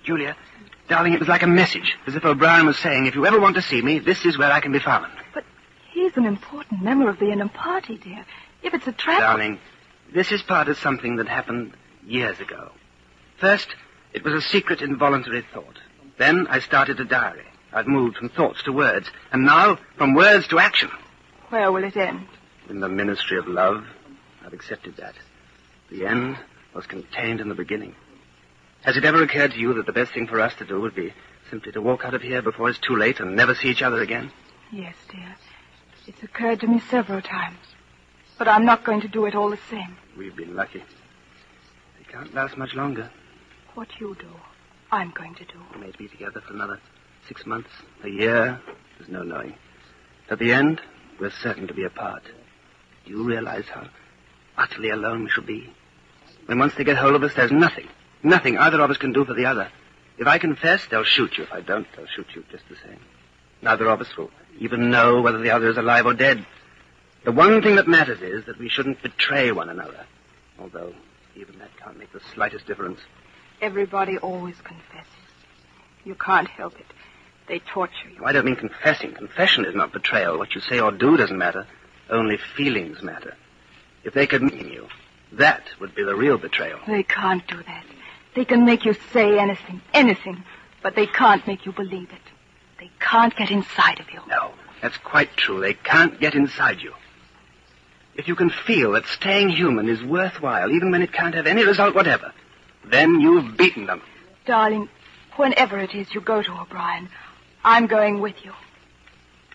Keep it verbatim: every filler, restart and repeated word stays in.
Julia, darling, it was like a message, as if O'Brien was saying, if you ever want to see me, this is where I can be found. But he's an important member of the inner party, dear. If it's a trap... Darling, this is part of something that happened years ago. First, it was a secret, involuntary thought. Then I started a diary. I've moved from thoughts to words, and now from words to action. Where will it end? In the ministry of love. I've accepted that. The end was contained in the beginning. Has it ever occurred to you that the best thing for us to do would be simply to walk out of here before it's too late and never see each other again? Yes, dear. It's occurred to me several times. But I'm not going to do it all the same. We've been lucky. It can't last much longer. What you do, I'm going to do. We may be together for another six months, a year. There's no knowing. At the end, we're certain to be apart. Do you realize how utterly alone we shall be? When once they get hold of us, there's nothing, nothing either of us can do for the other. If I confess, they'll shoot you. If I don't, they'll shoot you just the same. Neither of us will even know whether the other is alive or dead. The one thing that matters is that we shouldn't betray one another, although even that can't make the slightest difference. Everybody always confesses. You can't help it. They torture you. I don't mean confessing. Confession is not betrayal. What you say or do doesn't matter. Only feelings matter. If they could mean you, that would be the real betrayal. They can't do that. They can make you say anything, anything, but they can't make you believe it. They can't get inside of you. No, that's quite true. They can't get inside you. If you can feel that staying human is worthwhile, even when it can't have any result whatever, then you've beaten them. Darling, whenever it is you go to O'Brien, I'm going with you.